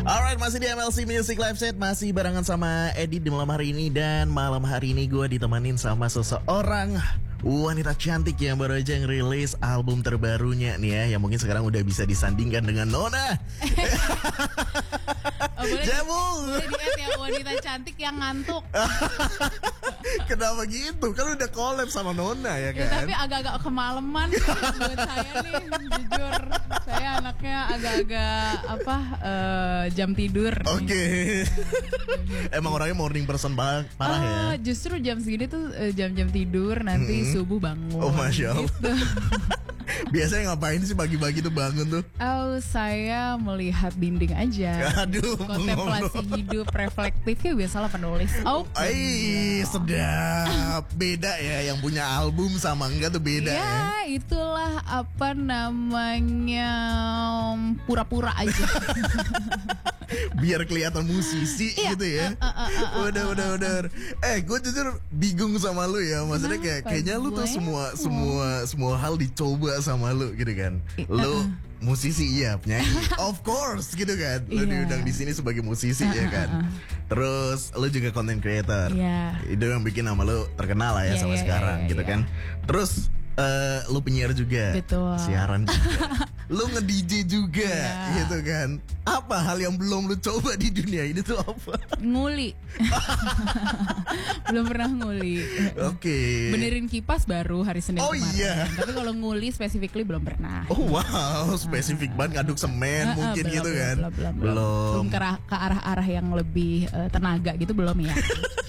Alright, masih di MLC Music Live Set. Masih barengan sama Edit di malam hari ini. Dan malam hari ini gue ditemanin sama seseorang wanita cantik yang baru aja ngerilis album terbarunya nih ya, yang mungkin sekarang udah bisa disandingkan dengan Nona. Jebung. Boleh ya, wanita cantik yang ngantuk. Kenapa gitu? Kan udah collab sama Nona ya kan? Ya, tapi agak-agak kemalaman buat saya nih, jujur. Saya anaknya agak-agak jam tidur. Oke. Emang orangnya morning person banget, parah ya? Justru jam segini tuh jam-jam tidur, nanti subuh bangun. Oh, Masya Allah. Gitu. Biasanya ngapain sih pagi-pagi tuh bangun tuh? Saya melihat dinding aja. Aduh, kontemplasi hidup reflektifnya biasalah penulis. Sedap. Beda ya, yang punya album sama enggak tuh beda ya. Ya, itulah apa namanya, pura-pura aja. Biar kelihatan musisi gitu ya. Udah. Gue jujur bingung sama lu ya. Maksudnya kayaknya lu tuh semua hal dicoba sama lu gitu kan. Lu musisi iya, penyanyi of course gitu kan. Lu diundang di sini sebagai musisi ya kan. Terus lu juga content creator. Itu yang bikin nama lu terkenal lah ya sampai sekarang gitu kan. Terus lu penyiar juga. Betul. Siaran juga. Lu nge-DJ juga gitu kan. Apa hal yang belum lu coba di dunia ini tuh apa? Nguli. Belum pernah nguli. Oke. Benerin kipas baru hari Senin kemarin. Iya. Tapi kalau nguli specifically belum pernah. Oh wow, spesifik banget ngaduk semen mungkin belum, gitu kan. Belum ke arah-arah yang lebih tenaga gitu belum ya.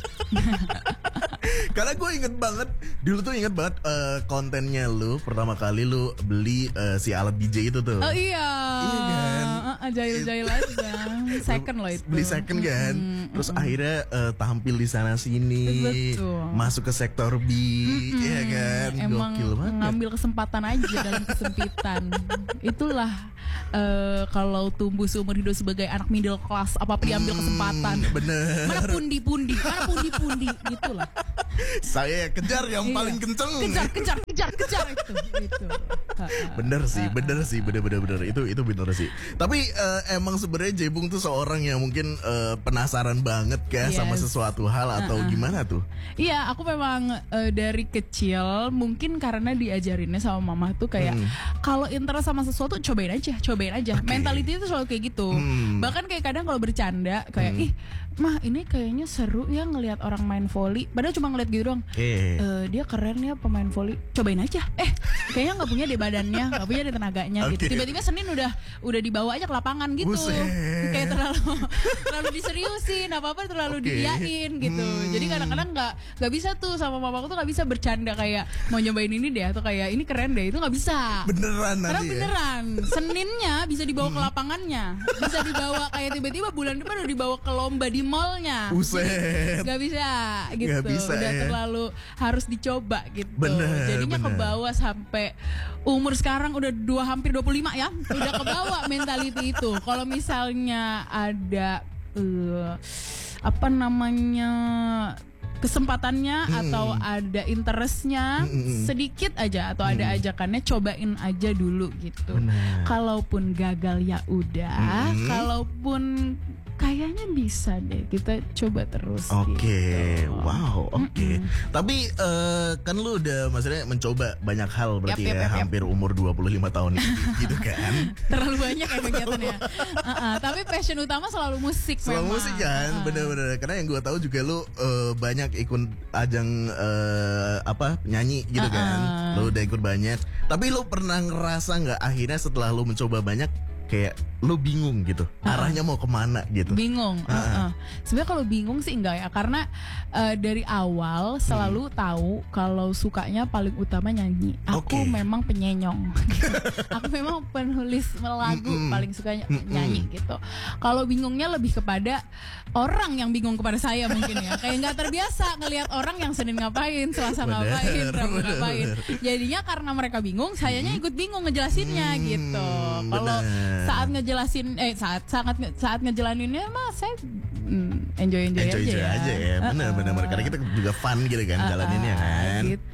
Karena gue inget banget kontennya lu pertama kali lu beli si alat DJ itu tuh. Oh iya. Iya kan. Jahil aja. Second loh itu. Beli second kan. Terus akhirnya tampil di sana sini. Betul. Masuk ke sektor B, ya kan. Emang gokil banget. ngambil kesempatan aja dalam kesempitan. Itulah kalau tumbuh seumur hidup sebagai anak middle class, apa diambil kesempatan. Bener. Mana pundi-pundi gitulah. Saya kejar yang paling kenceng. Kejar itu. Bener sih. Itu bener sih. Tapi emang sebenarnya Jebung tuh seorang yang mungkin penasaran banget sama sesuatu hal atau gimana tuh? Iya, aku memang dari kecil mungkin karena diajarinnya sama mama tuh kayak kalau interest sama sesuatu cobain aja. Okay. Mentality itu selalu kayak gitu. Bahkan kayak kadang kalau bercanda kayak mah ini kayaknya seru ya ngelihat orang main volley. Padahal cuma ngeliat gitu doang. Dia keren ya pemain volley. Cobain aja. Kayaknya nggak punya deh badannya, nggak punya deh tenaganya gitu. Tiba-tiba Senin udah dibawa aja ke lapangan gitu. Kayak terlalu diseriusin, apa-apa terlalu diiyain gitu. Jadi kadang-kadang nggak bisa tuh sama mamaku tuh nggak bisa bercanda kayak mau nyobain ini deh atau kayak ini keren deh, itu nggak bisa. Beneran karena nanti beneran Seninnya bisa dibawa ke lapangannya, bisa dibawa kayak tiba-tiba bulan depan udah dibawa ke lomba di mallnya. Buset. Gak bisa gitu. Gak bisa, udah terlalu harus dicoba gitu. Jadinya kebawa sampai umur sekarang udah hampir 25 ya. Udah kebawa mentality itu. Kalau misalnya ada kesempatannya atau ada interestnya sedikit aja atau ada ajakannya, cobain aja dulu gitu. Kalaupun gagal ya udah, kalaupun kayaknya bisa deh, kita coba terus. Gitu. Wow. Tapi kan lu udah maksudnya mencoba banyak hal berarti hampir umur 25 tahun gitu kan. Terlalu banyak ya kegiatannya. Tapi passion utama selalu musik. Selalu musik kan, bener-bener. Karena yang gue tahu juga lu banyak ikut ajang nyanyi gitu kan. Lu udah ikut banyak. Tapi lu pernah ngerasa nggak akhirnya setelah lu mencoba banyak kayak lu bingung gitu arahnya mau kemana gitu? Bingung. Sebenarnya kalau bingung sih enggak ya, karena dari awal selalu tahu kalau sukanya paling utama nyanyi. Aku memang penyenyong. Aku memang penulis lagu, paling sukanya nyanyi gitu. Kalau bingungnya lebih kepada orang yang bingung kepada saya mungkin ya. Kayak nggak terbiasa ngelihat orang yang Senin ngapain, Selasa ngapain, Rabu ngapain. Jadinya karena mereka bingung, sayanya ikut bingung ngejelasinnya gitu. Kalau saat ngejalaninnya mah saya enjoy aja ya. Bener karena kita juga fun gitu kan jalaninnya kan. Gitu.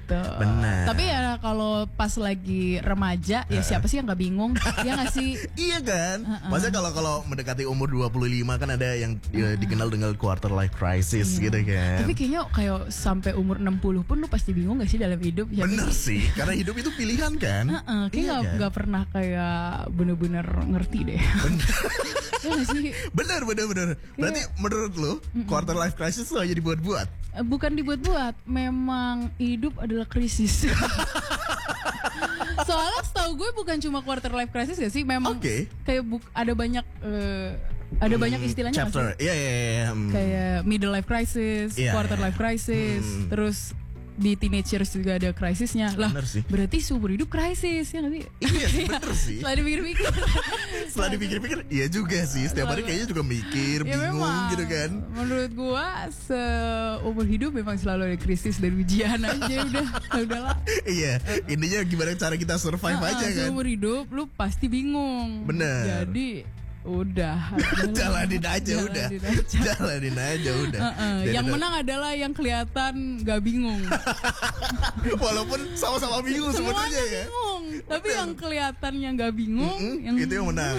gitu. Benar. Tapi ya kalau pas lagi remaja ya siapa sih yang nggak bingung? Ya nggak sih? Iya kan? Maksudnya kalau mendekati umur 25 kan ada yang dikenal dengan quarter life crisis gitu kan. Tapi kayaknya kayak sampai umur 60 pun lu pasti bingung gak sih dalam hidup? Ya, bener sih, karena hidup itu pilihan kan. Kayaknya kan? gak pernah kayak bener-bener ngerti deh. Ya gak sih? Bener. Berarti menurut lu quarter life crisis itu hanya dibuat-buat? Bukan dibuat-buat, memang hidup adalah krisis. Soalnya setahu gue bukan cuma quarter life crisis ya sih, memang kayak ada banyak banyak istilahnya chapter. Iya. Kayak middle life crisis, quarter life crisis, terus di teenagers juga ada krisisnya lah. Berarti seumur hidup krisis ya nggak sih? Iya bener sih. Setelah dipikir-pikir, iya juga sih. Setiap hari kayaknya juga mikir, bingung memang, gitu kan. Menurut gua seumur hidup memang selalu ada krisis dan ujian aja udahlah. Iya, intinya gimana cara kita survive aja kan. Seumur hidup lu pasti bingung. Bener. Jadi udah jalanin aja udah. Yang menang adalah yang kelihatan gak bingung. Walaupun sama-sama bingung sebenarnya ya. Bingung, tapi yang kelihatannya gak bingung itu yang menang.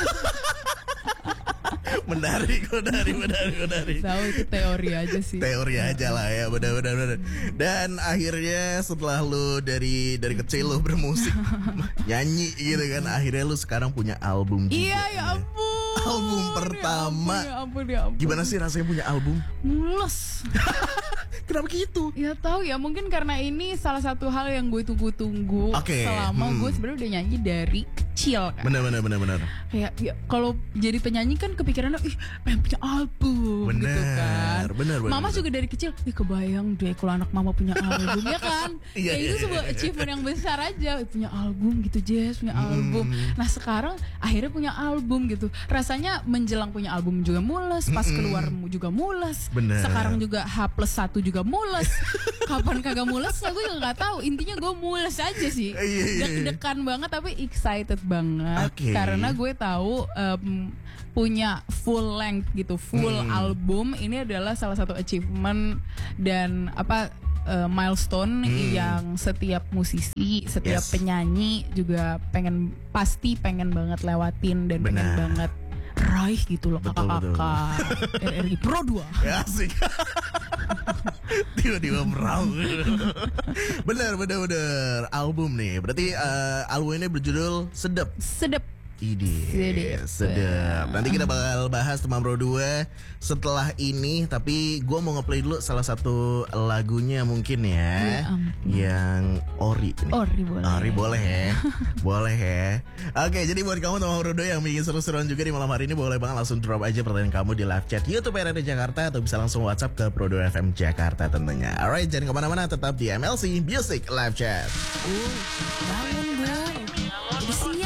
Menarik. Tahu itu teori aja sih. Teori aja lah ya, benar. Dan akhirnya setelah lu dari kecil lu bermusik, nyanyi gitu kan, akhirnya lu sekarang punya album juga. Iya, ya ampun. Album pertama. Ya ampun. Gimana sih rasanya punya album? Mules. Kenapa gitu? Ya tahu ya, mungkin karena ini salah satu hal yang gue tunggu-tunggu selama gue sebenarnya udah nyanyi dari kecil kan. Benar. Kayak ya, kalau jadi penyanyi kan kepikirannya pengen punya album gitu kan. Benar. Mama juga dari kecil, kebayang deh kalau anak mama punya album ya kan. Kayak itu sebuah achievement yang besar aja, punya album gitu Jess, punya album. Nah sekarang akhirnya punya album gitu. Rasanya menjelang punya album juga mules, pas keluar juga mules. Bener. Sekarang juga H+1 juga mules. Kapan kagak mules gue juga gak tahu. Intinya gue mules aja sih. Deg-degan banget tapi excited banget karena gue tahu punya full length gitu, full album ini adalah salah satu achievement dan milestone yang setiap musisi, setiap penyanyi juga pasti pengen banget lewatin dan pengen banget raih gitu loh, kakak-kakak RRI Pro 2. Ya, asik. Tiba-tiba merau. Bener album nih. Berarti album ini berjudul Sedep. Sedap. Nanti kita bakal bahas tentang Pro 2 setelah ini. Tapi gue mau ngeplay dulu salah satu lagunya mungkin ya. Yang Ori. Ori boleh ya. Boleh ya. Oke, jadi buat kamu teman Pro 2 yang bikin seru-seruan juga di malam hari ini, boleh banget langsung drop aja pertanyaan kamu di live chat YouTube RRI Jakarta atau bisa langsung WhatsApp ke Pro 2 FM Jakarta tentunya. Alright, jangan kemana-mana, tetap di MLC Music Live Chat. Bangun boy, udah siap.